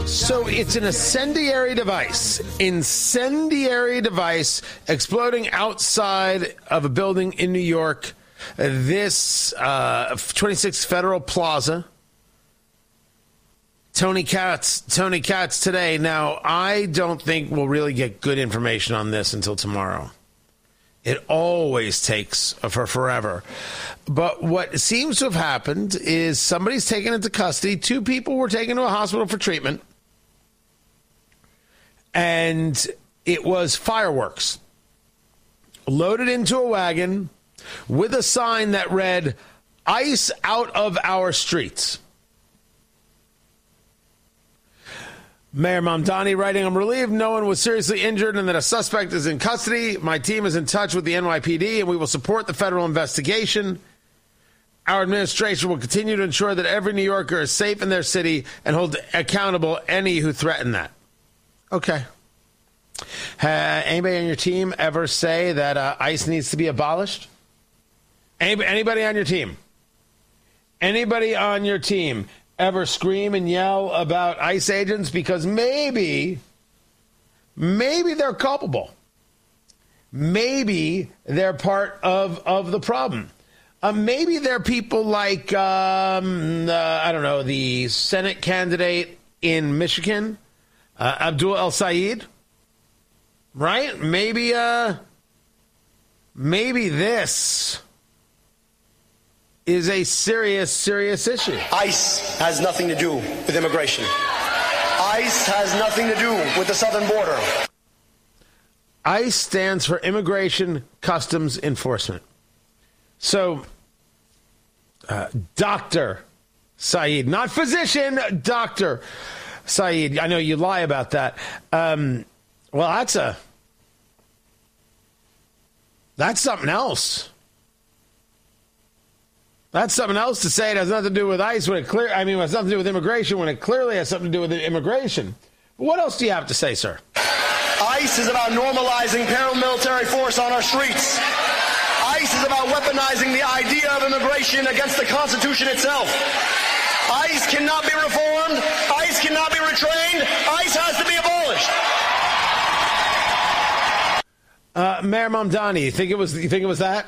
So it's an incendiary device exploding outside of a building in New York. This 26 Federal Plaza. Tony Katz today. Now, I don't think we'll really get good information on this until tomorrow. It always takes for forever. But what seems to have happened is somebody's taken into custody. 2 people were taken to a hospital for treatment. And it was fireworks loaded into a wagon with a sign that read, "Ice out of our streets." Mayor Mamdani writing, "I'm relieved no one was seriously injured and that a suspect is in custody. My team is in touch with the NYPD and we will support the federal investigation. Our administration will continue to ensure that every New Yorker is safe in their city and hold accountable any who threaten that." Okay. Anybody on your team ever say that ICE needs to be abolished? Anybody on your team? Anybody on your team ever scream and yell about ICE agents because maybe they're culpable? Maybe they're part of the problem. Maybe they're people like, I don't know, the Senate candidate in Michigan, Abdul El-Sayed, right? Maybe this is a serious issue. ICE has nothing to do with immigration. ICE has nothing to do with the southern border. ICE stands for Immigration Customs Enforcement. So, Dr. Saeed, not physician, Dr. Saeed. I know you lie about that. Well, that's something else. That's something else to say it has nothing to do with ICE when it it has nothing to do with immigration when it clearly has something to do with immigration. What else do you have to say, sir? ICE is about normalizing paramilitary force on our streets. ICE is about weaponizing the idea of immigration against the Constitution itself. ICE cannot be reformed. ICE cannot be retrained. ICE has to be abolished. Mayor Mamdani, you think it was that?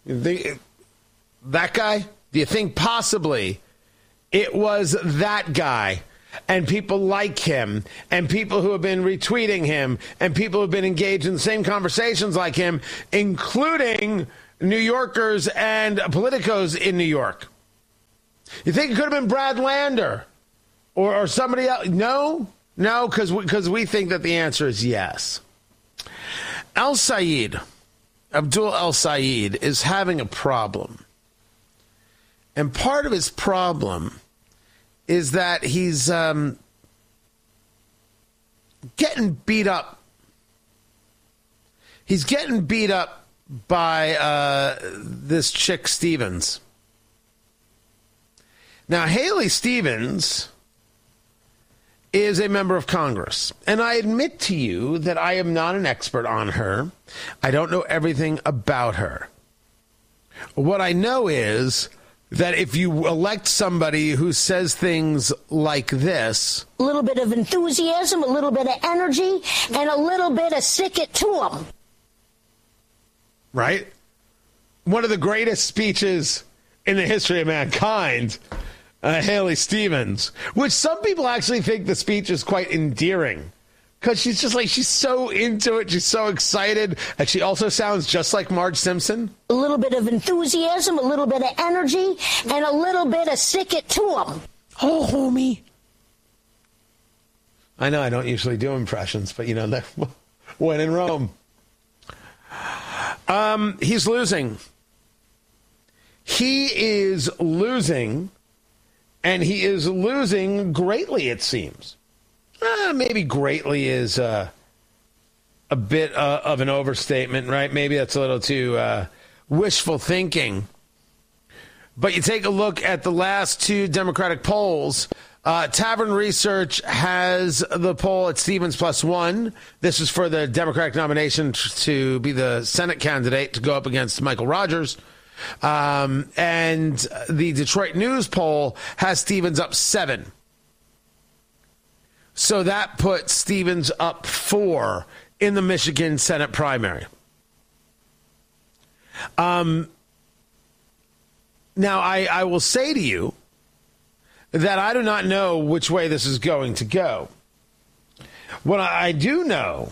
That guy? Do you think possibly it was that guy and people like him and people who have been retweeting him and people who have been engaged in the same conversations like him, including New Yorkers and politicos in New York? You think it could have been Brad Lander or somebody else? No, because we think that the answer is yes. El-Sayed, Abdul El-Sayed, is having a problem. And part of his problem is that he's getting beat up. He's getting beat up by this chick Stevens. Now, Haley Stevens is a member of Congress. And I admit to you that I am not an expert on her. I don't know everything about her. What I know is that if you elect somebody who says things like this, a little bit of enthusiasm, a little bit of energy, and a little bit of stick it to them. Right? One of the greatest speeches in the history of mankind, Haley Stevens, which some people actually think the speech is quite endearing. Because she's just like, she's so into it. She's so excited. And she also sounds just like Marge Simpson. A little bit of enthusiasm, a little bit of energy, and a little bit of stick it to them. Oh, homie. I know I don't usually do impressions, but, when in Rome. He's losing. He is losing, and he is losing greatly, it seems. Maybe greatly is a bit of an overstatement, right? Maybe that's a little too wishful thinking. But you take a look at the last 2 Democratic polls. Tavern Research has the poll at Stevens +1. This is for the Democratic nomination to be the Senate candidate to go up against Michael Rogers. And the Detroit News poll has Stevens up 7. So that put Stevens up 4 in the Michigan Senate primary. Now, I will say to you that I do not know which way this is going to go. What I do know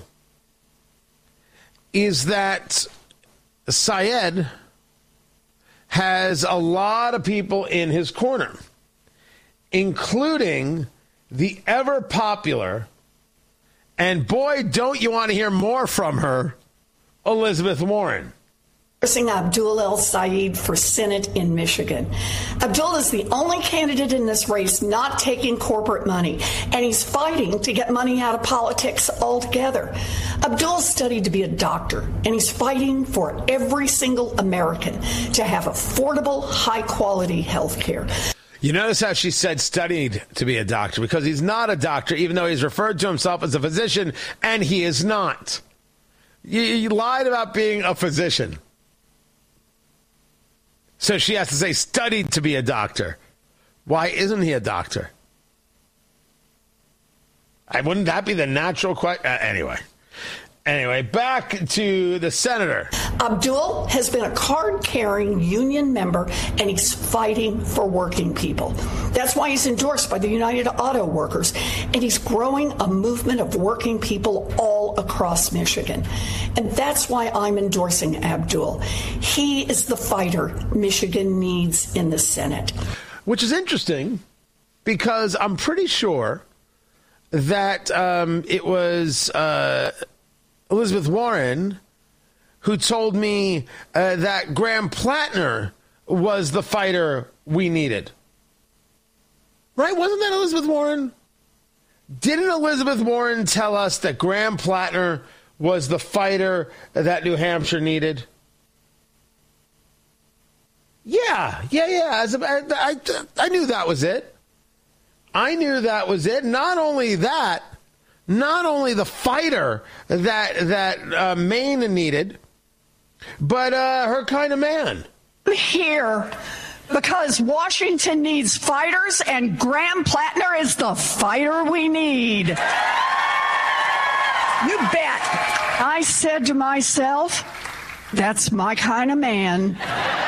is that Syed has a lot of people in his corner, including the ever popular, and boy, don't you want to hear more from her, Elizabeth Warren. Abdul El-Sayed for Senate in Michigan. Abdul is the only candidate in this race not taking corporate money, and he's fighting to get money out of politics altogether. Abdul studied to be a doctor, and he's fighting for every single American to have affordable, high-quality health care. You notice how she said studied to be a doctor, because he's not a doctor, even though he's referred to himself as a physician, and he is not. You lied about being a physician. So she has to say studied to be a doctor. Why isn't he a doctor? Wouldn't that be the natural question? Anyway, back to the senator. Abdul has been a card-carrying union member, and he's fighting for working people. That's why he's endorsed by the United Auto Workers, and he's growing a movement of working people all across Michigan. And that's why I'm endorsing Abdul. He is the fighter Michigan needs in the Senate. Which is interesting, because I'm pretty sure that it was Elizabeth Warren who told me that Graham Plattner was the fighter we needed. Right? Wasn't that Elizabeth Warren? Didn't Elizabeth Warren tell us that Graham Plattner was the fighter that New Hampshire needed? Yeah. I knew that was it. Not only that, not only the fighter that Maine needed, but her kind of man. Here, because Washington needs fighters, and Graham Plattner is the fighter we need. You bet. I said to myself, that's my kind of man.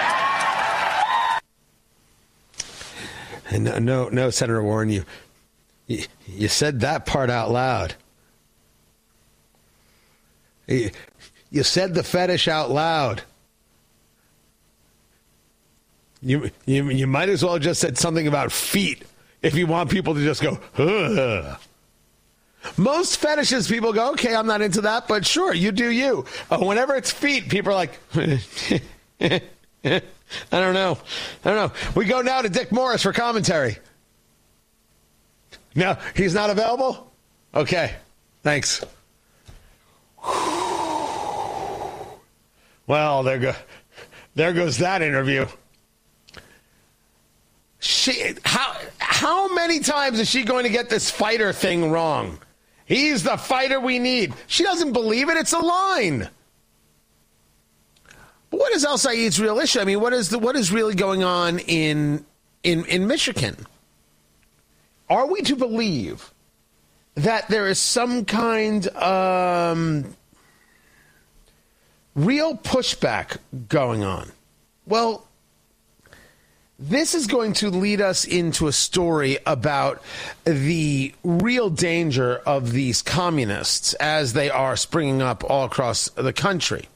And no, Senator Warren, you said that part out loud. You said the fetish out loud. You might as well have just said something about feet if you want people to just go, ugh. Most fetishes, people go, okay, I'm not into that, but sure, you do you. Whenever it's feet, people are like, I don't know. We go now to Dick Morris for commentary. No, he's not available? Okay, thanks. Well, there goes that interview. How many times is she going to get this fighter thing wrong? He's the fighter we need. She doesn't believe it. It's a line. But what is El-Sayed's real issue? I mean, what is really going on in Michigan? Are we to believe that there is some kind real pushback going on? Well, this is going to lead us into a story about the real danger of these communists as they are springing up all across the country.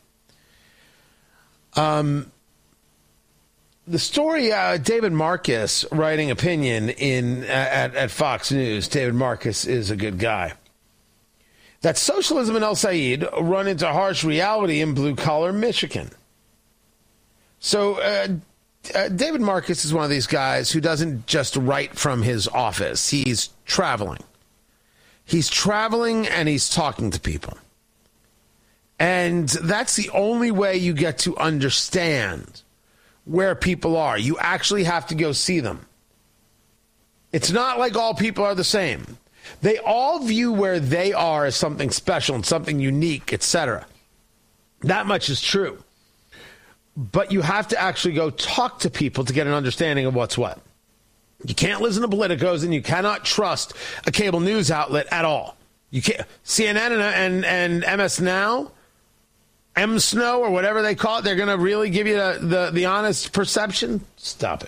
The story, David Marcus writing opinion at Fox News. David Marcus is a good guy. That socialism and El-Sayed run into harsh reality in blue-collar Michigan. So David Marcus is one of these guys who doesn't just write from his office. He's traveling. He's traveling and he's talking to people. And that's the only way you get to understand where people are. You actually have to go see them. It's not like all people are the same. They all view where they are as something special and something unique, etc. That much is true. But you have to actually go talk to people to get an understanding of what's what. You can't listen to politicos, and you cannot trust a cable news outlet at all. You can't. CNN and MS Now, M Snow, or whatever they call it, they're going to really give you the honest perception? Stop it.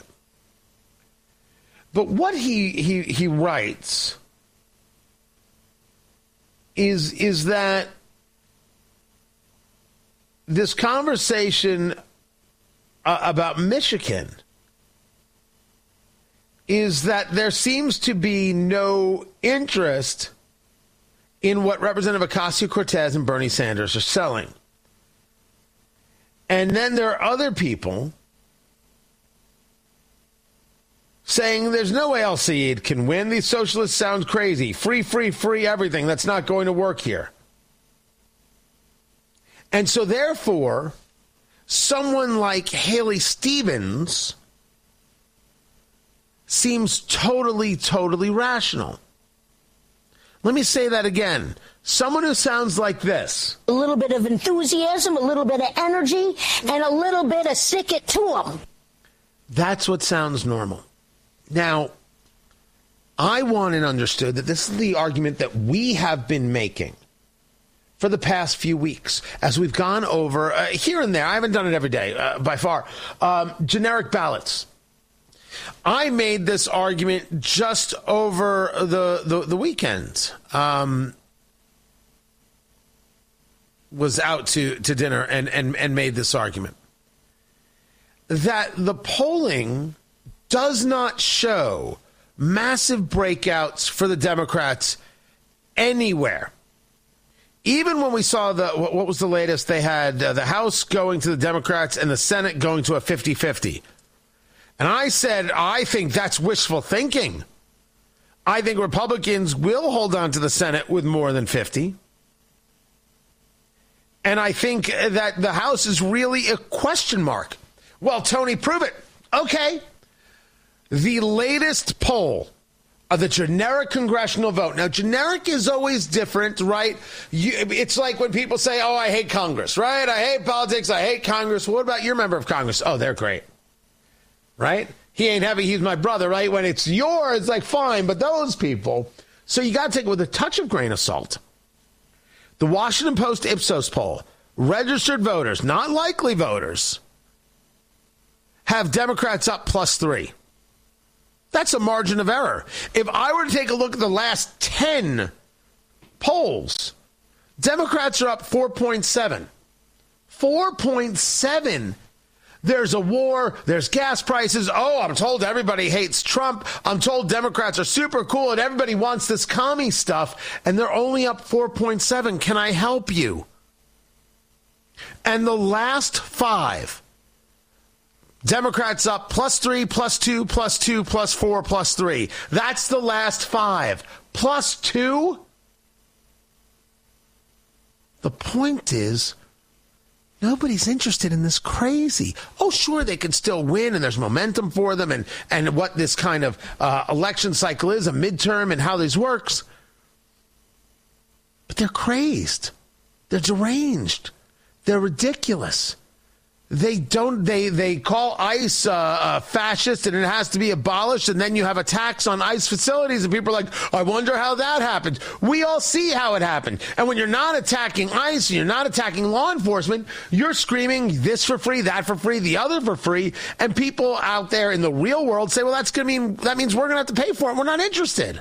But what he writes is that this conversation about Michigan is that there seems to be no interest in what Representative Ocasio-Cortez and Bernie Sanders are selling. And then there are other people saying there's no way Al-Sayed can win. These socialists sound crazy. Free everything. That's not going to work here. And so therefore, someone like Haley Stevens seems totally rational. Let me say that again. Someone who sounds like this. A little bit of enthusiasm, a little bit of energy, and a little bit of stick it to them. That's what sounds normal. Now, I want it understood that this is the argument that we have been making for the past few weeks as we've gone over here and there. I haven't done it every day by far. Generic ballots. I made this argument just over the weekend. Was out to dinner and made this argument that the polling does not show massive breakouts for the Democrats anywhere. Even when we saw what was the latest, they had the House going to the Democrats and the Senate going to a 50-50. And I said, I think that's wishful thinking. I think Republicans will hold on to the Senate with more than 50. And I think that the House is really a question mark. Well, Tony, prove it. Okay. The latest poll of the generic congressional vote. Now, generic is always different, right? It's like when people say, oh, I hate Congress, right? I hate politics. I hate Congress. What about your member of Congress? Oh, they're great. Right? He ain't heavy. He's my brother, right? When it's yours, like, fine. But those people. So you got to take it with a touch of grain of salt. The Washington Post Ipsos poll, registered voters, not likely voters, have Democrats up +3. That's a margin of error. If I were to take a look at the last 10 polls, Democrats are up 4.7. 4.7. There's a war. There's gas prices. Oh, I'm told everybody hates Trump. I'm told Democrats are super cool and everybody wants this commie stuff. And they're only up 4.7. Can I help you? And the last 5, Democrats up +3, +2, +2, +4, +3. That's the last 5. +2? The point is, nobody's interested in this crazy. Oh, sure, they can still win, and there's momentum for them, and what this kind of election cycle is, a midterm, and how this works. But they're crazed. They're deranged. They're ridiculous. They call ICE fascist, and it has to be abolished, and then you have attacks on ICE facilities, and people are like, I wonder how that happened. We all see how it happened. And when you're not attacking ICE, and you're not attacking law enforcement, you're screaming this for free, that for free, the other for free, and people out there in the real world say, well, that means we're going to have to pay for it. We're not interested.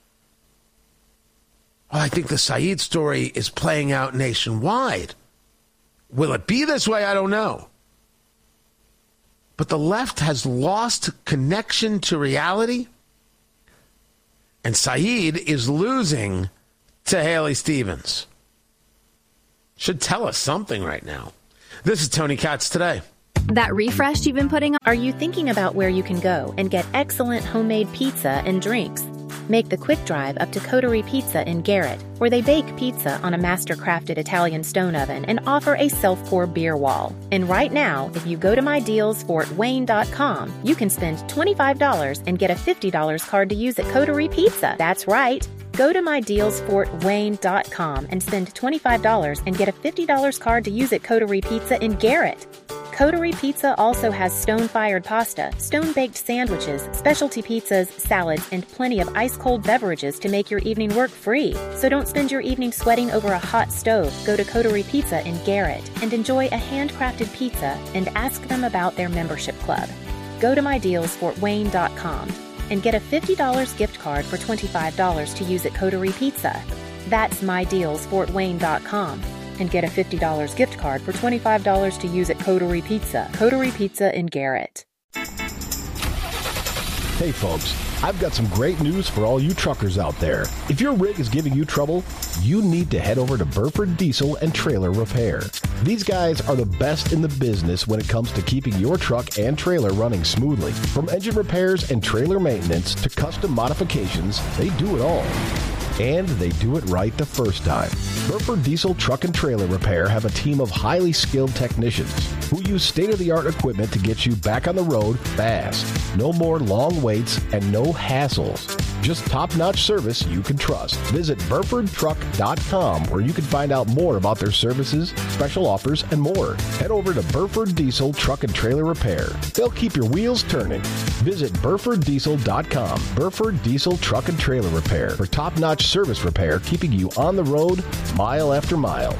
Well, I think the Saeed story is playing out nationwide. Will it be this way? I don't know. But the left has lost connection to reality, and Saeed is losing to Haley Stevens. Should tell us something right now. This is Tony Katz Today. That refresh you've been putting on? Are you thinking about where you can go and get excellent homemade pizza and drinks? Make the quick drive up to Coterie Pizza in Garrett, where they bake pizza on a master-crafted Italian stone oven and offer a self-pour beer wall. And right now, if you go to mydealsfortwayne.com, you can spend $25 and get a $50 card to use at Coterie Pizza. That's right. Go to mydealsfortwayne.com and spend $25 and get a $50 card to use at Coterie Pizza in Garrett. Coterie Pizza also has stone-fired pasta, stone-baked sandwiches, specialty pizzas, salads, and plenty of ice-cold beverages to make your evening work free. So don't spend your evening sweating over a hot stove. Go to Coterie Pizza in Garrett and enjoy a handcrafted pizza and ask them about their membership club. Go to mydealsfortwayne.com and get a $50 gift card for $25 to use at Coterie Pizza. That's mydealsfortwayne.com. And get a $50 gift card for $25 to use at Coterie Pizza. Coterie Pizza in Garrett. Hey folks, I've got some great news for all you truckers out there. If your rig is giving you trouble, you need to head over to Burford Diesel and Trailer Repair. These guys are the best in the business when it comes to keeping your truck and trailer running smoothly. From engine repairs and trailer maintenance to custom modifications, they do it all. And they do it right the first time. Burford Diesel Truck and Trailer Repair have a team of highly skilled technicians who use state-of-the-art equipment to get you back on the road fast. No more long waits and no hassles. Just top-notch service you can trust. Visit BurfordTruck.com where you can find out more about their services, special offers, and more. Head over to Burford Diesel Truck and Trailer Repair. They'll keep your wheels turning. Visit BurfordDiesel.com. Burford Diesel Truck and Trailer Repair for top-notch service repair, keeping you on the road mile after mile.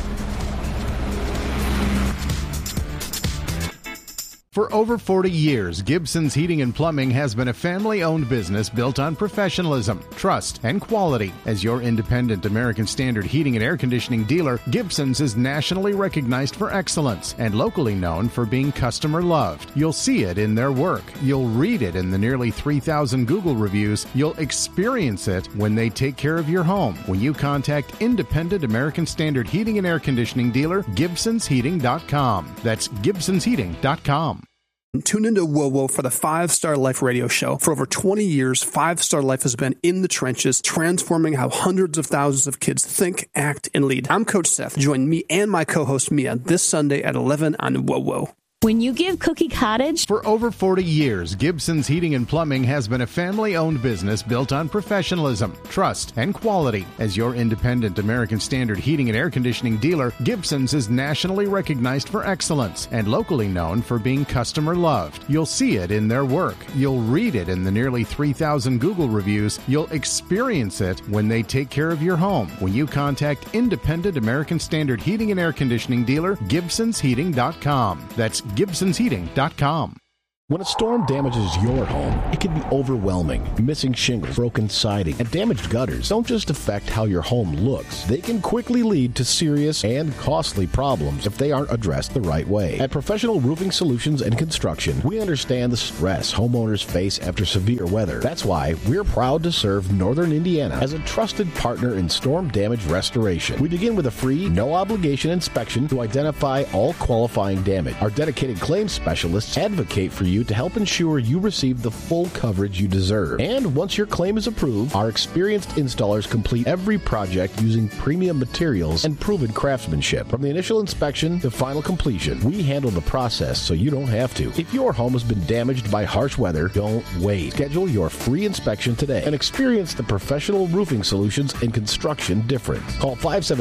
For over 40 years, Gibson's Heating and Plumbing has been a family-owned business built on professionalism, trust, and quality. As your independent American Standard heating and air conditioning dealer, Gibson's is nationally recognized for excellence and locally known for being customer-loved. You'll see it in their work. You'll read it in the nearly 3,000 Google reviews. You'll experience it when they take care of your home. When you contact independent American Standard heating and air conditioning dealer, GibsonsHeating.com. That's GibsonsHeating.com. Tune into WoWo for the 5 Star Life radio show. For over 20 years, 5 Star Life has been in the trenches, transforming how hundreds of thousands of kids think, act, and lead. I'm Coach Seth. Join me and my co-host Mia this Sunday at 11 on WoWo. When you give Cookie Cottage... For over 40 years, Gibson's Heating and Plumbing has been a family-owned business built on professionalism, trust, and quality. As your independent American Standard heating and air conditioning dealer, Gibson's is nationally recognized for excellence and locally known for being customer-loved. You'll see it in their work. You'll read it in the nearly 3,000 Google reviews. You'll experience it when they take care of your home. When you contact independent American Standard heating and air conditioning dealer, GibsonsHeating.com. That's GibsonsHeating.com. When a storm damages your home, it can be overwhelming. Missing shingles, broken siding, and damaged gutters don't just affect how your home looks. They can quickly lead to serious and costly problems if they aren't addressed the right way. At Professional Roofing Solutions and Construction, we understand the stress homeowners face after severe weather. That's why we're proud to serve Northern Indiana as a trusted partner in storm damage restoration. We begin with a free, no-obligation inspection to identify all qualifying damage. Our dedicated claims specialists advocate for you to help ensure you receive the full coverage you deserve. And once your claim is approved, our experienced installers complete every project using premium materials and proven craftsmanship. From the initial inspection to final completion, we handle the process so you don't have to. If your home has been damaged by harsh weather, don't wait. Schedule your free inspection today and experience the Professional Roofing Solutions and Construction difference. Call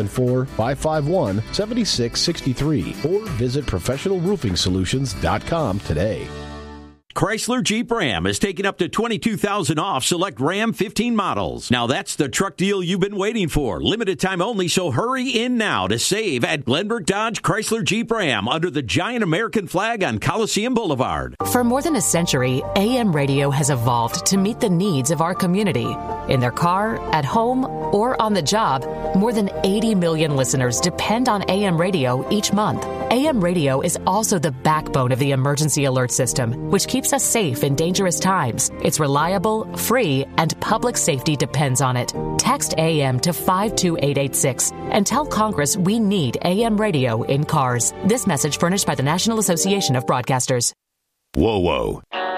574-551-7663 or visit ProfessionalRoofingSolutions.com today. Chrysler Jeep Ram is taking up to $22,000 off select Ram 15 models. Now that's the truck deal you've been waiting for. Limited time only, so hurry in now to save at Glenbrook Dodge Chrysler Jeep Ram under the giant American flag on Coliseum Boulevard. For more than a century, AM radio has evolved to meet the needs of our community. In their car, at home, or on the job, more than 80 million listeners depend on AM radio each month. AM radio is also the backbone of the emergency alert system, which keeps us safe in dangerous times. It's reliable, free, and public safety depends on it. Text AM to 52886 and tell Congress we need AM radio in cars. This message furnished by the National Association of Broadcasters. Whoa, whoa.